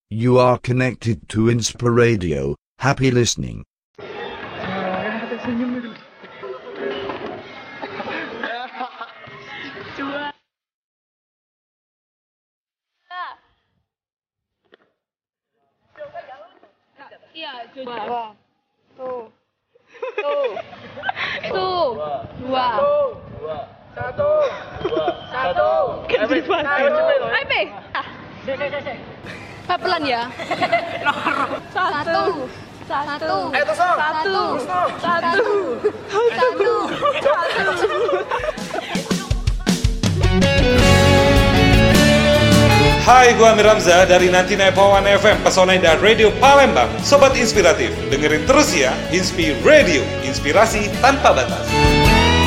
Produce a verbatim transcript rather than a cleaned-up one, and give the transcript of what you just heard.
You are connected to Inspiradio. Happy listening. Iya, coba. Tuh. Tuh. Tuh. Dua. Satu. Satu. Ayo, Be. Ah. Pelan ya. Satu. Satu. Eh, Tusno. Satu. Satu. Satu. Satu. Hai, gua Amir Hamzah dari sembilan puluh sembilan koma satu F M Pesona Indah Radio Palembang. Sobat Inspiratif, dengerin terus ya Inspiradio, inspirasi tanpa batas.